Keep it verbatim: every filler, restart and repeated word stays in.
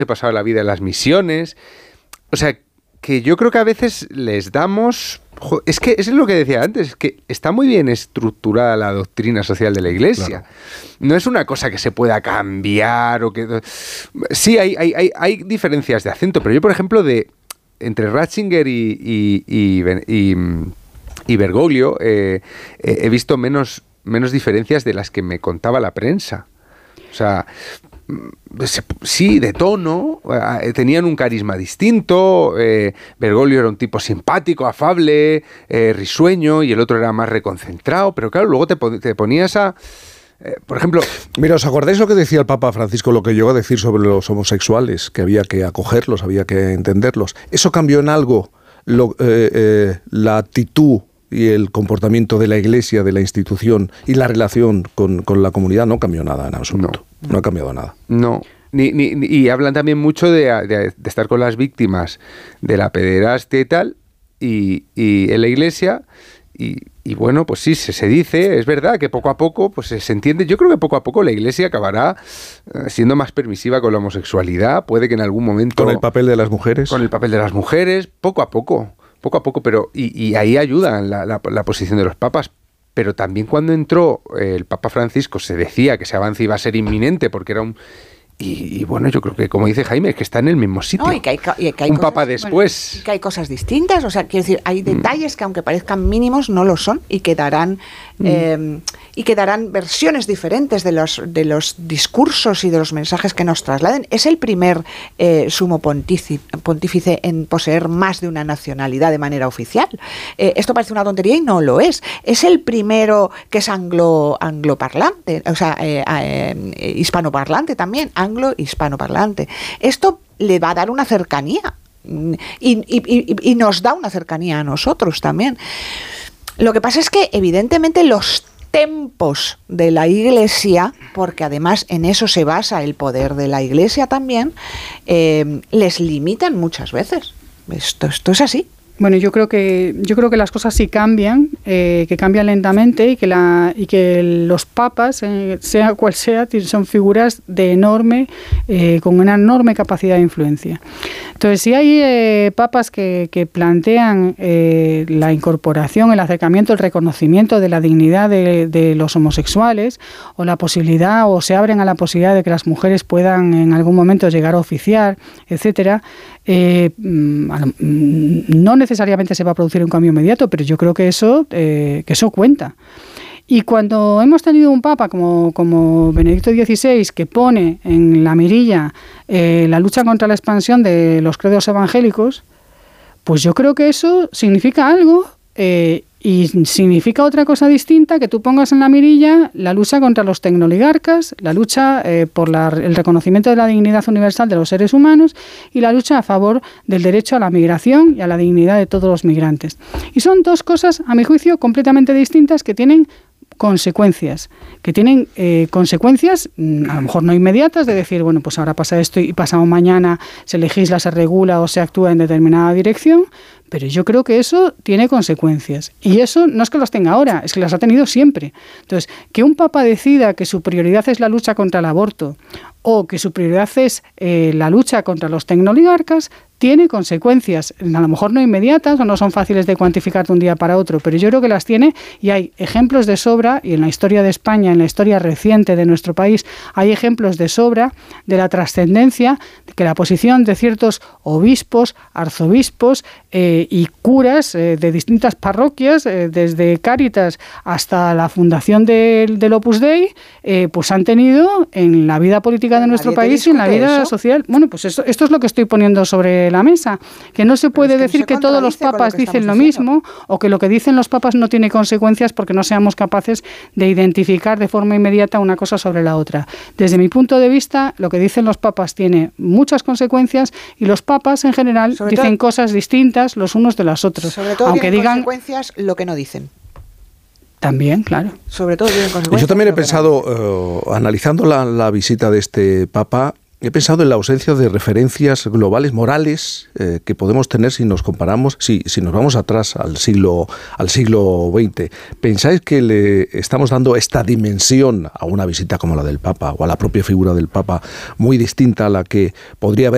se pasaba la vida en las misiones. O sea, que yo creo que a veces les damos... Es que es lo que decía antes, es que está muy bien estructurada la doctrina social de la Iglesia. Claro. No es una cosa que se pueda cambiar o que... Sí, hay, hay, hay, hay diferencias de acento, pero yo, por ejemplo, de entre Ratzinger y, y, y, y, y Bergoglio eh, eh, he visto menos, menos diferencias de las que me contaba la prensa. O sea... Sí, de tono, eh, tenían un carisma distinto, eh, Bergoglio era un tipo simpático, afable, eh, risueño, y el otro era más reconcentrado, pero claro, luego te, te ponías a... Eh, por ejemplo... Mira, ¿os acordáis lo que decía el Papa Francisco, lo que llegó a decir sobre los homosexuales? Que había que acogerlos, había que entenderlos. ¿Eso cambió en algo lo, eh, eh, la actitud y el comportamiento de la Iglesia, de la institución y la relación con, con la comunidad? No cambió nada en absoluto. No, no ha cambiado nada. No. Ni, ni, ni, y hablan también mucho de, de, de estar con las víctimas de la pederastia y tal, y, y en la Iglesia, y, y bueno, pues sí, se, se dice, es verdad que poco a poco pues se, se entiende. Yo creo que poco a poco la Iglesia acabará eh, siendo más permisiva con la homosexualidad, puede que en algún momento... ¿Con el papel de las mujeres? Con el papel de las mujeres, poco a poco. Poco a poco, pero y, y ahí ayuda la, la, la posición de los papas. Pero también cuando entró eh, el Papa Francisco se decía que ese avance iba a ser inminente porque era un... Y, y bueno, yo creo que, como dice Jaime, es que está en el mismo sitio. No, y que hay, y que hay un cosas, papa después. Bueno, y que hay cosas distintas, o sea, quiero decir, hay detalles que aunque parezcan mínimos, no lo son, y que darán, mm. eh, y que darán versiones diferentes de los, de los discursos y de los mensajes que nos trasladen. Es el primer eh, sumo pontífice, pontífice en poseer más de una nacionalidad de manera oficial. Eh, esto parece una tontería y no lo es. Es el primero que es anglo, angloparlante, o sea, eh, eh, hispanoparlante también, anglo-hispanoparlante. Esto le va a dar una cercanía y, y, y, y nos da una cercanía a nosotros también. Lo que pasa es que evidentemente los tempos de la Iglesia, porque además en eso se basa el poder de la Iglesia también, eh, les limitan muchas veces. Esto, esto es así. Bueno, yo creo que yo creo que las cosas sí cambian, eh, que cambian lentamente y que la y que los papas, eh, sea cual sea, son figuras de enorme, eh, con una enorme capacidad de influencia. Entonces, si hay eh, papas que, que plantean eh, la incorporación, el acercamiento, el reconocimiento de la dignidad de, de los homosexuales, o la posibilidad, o se abren a la posibilidad de que las mujeres puedan en algún momento llegar a oficiar, etcétera, eh, no necesariamente se va a producir un cambio inmediato, pero yo creo que eso, eh, que eso cuenta. Y cuando hemos tenido un papa como, como Benedicto dieciséis, que pone en la mirilla eh, la lucha contra la expansión de los credos evangélicos, pues yo creo que eso significa algo, eh, y significa otra cosa distinta, que tú pongas en la mirilla la lucha contra los tecnoligarcas, la lucha eh, por la, el reconocimiento de la dignidad universal de los seres humanos y la lucha a favor del derecho a la migración y a la dignidad de todos los migrantes. Y son dos cosas, a mi juicio, completamente distintas, que tienen consecuencias, que tienen eh, consecuencias, a lo mejor no inmediatas, de decir, bueno, pues ahora pasa esto y pasado mañana se legisla, se regula o se actúa en determinada dirección, pero yo creo que eso tiene consecuencias. Y eso no es que las tenga ahora, es que las ha tenido siempre. Entonces, que un papa decida que su prioridad es la lucha contra el aborto o que su prioridad es eh, la lucha contra los tecnoligarcas, tiene consecuencias, a lo mejor no inmediatas o no son fáciles de cuantificar de un día para otro, pero yo creo que las tiene, y hay ejemplos de sobra, y en la historia de España, en la historia reciente de nuestro país, hay ejemplos de sobra de la trascendencia que la posición de ciertos obispos, arzobispos eh, y curas eh, de distintas parroquias, eh, desde Cáritas hasta la fundación del, del Opus Dei, eh, pues han tenido en la vida política de nuestro país y en la vida eso? social. Bueno, pues esto, esto es lo que estoy poniendo sobre la mesa, que no se puede es que decir no se que todos los papas lo dicen lo mismo, o que lo que dicen los papas no tiene consecuencias porque no seamos capaces de identificar de forma inmediata una cosa sobre la otra. Desde mi punto de vista, lo que dicen los papas tiene muchas consecuencias, y los papas en general sobre dicen todo, cosas distintas los unos de los otros. Sobre todo aunque digan consecuencias lo que no dicen. También, claro. Sobre todo tienen consecuencias. Yo también he pensado, uh, analizando la, la visita de este papa, he pensado en la ausencia de referencias globales, morales, eh, que podemos tener si nos comparamos, si, si nos vamos atrás al siglo, al siglo veinte. ¿Pensáis que le estamos dando esta dimensión a una visita como la del Papa, o a la propia figura del Papa, muy distinta a la que podría haber